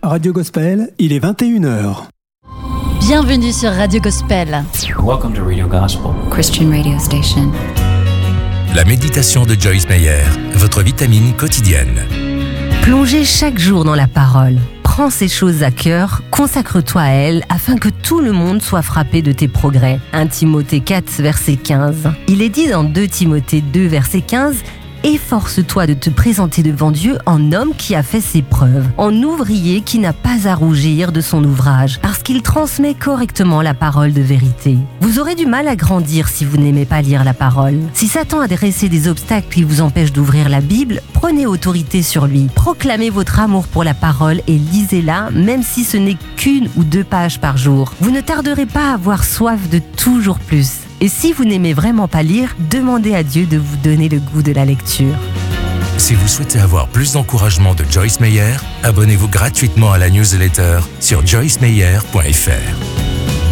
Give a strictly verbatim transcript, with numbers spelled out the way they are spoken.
Radio Gospel, il est vingt et une heures. Bienvenue sur Radio Gospel. Welcome to Radio Gospel, Christian radio station. La méditation de Joyce Meyer, votre vitamine quotidienne. Plongez chaque jour dans la parole. Prends ces choses à cœur, consacre-toi à elles afin que tout le monde soit frappé de tes progrès. premier Timothée quatre, verset quinze. Il est dit dans deux Timothée deux, verset quinze « Efforce-toi de te présenter devant Dieu en homme qui a fait ses preuves, en ouvrier qui n'a pas à rougir de son ouvrage, parce qu'il transmet correctement la parole de vérité. » Vous aurez du mal à grandir si vous n'aimez pas lire la parole. Si Satan a dressé des obstacles qui vous empêchent d'ouvrir la Bible, prenez autorité sur lui. Proclamez votre amour pour la parole et lisez-la, même si ce n'est qu'une ou deux pages par jour. Vous ne tarderez pas à avoir soif de toujours plus. Et si vous n'aimez vraiment pas lire, demandez à Dieu de vous donner le goût de la lecture. Si vous souhaitez avoir plus d'encouragement de Joyce Meyer, abonnez-vous gratuitement à la newsletter sur joyce meyer point f r.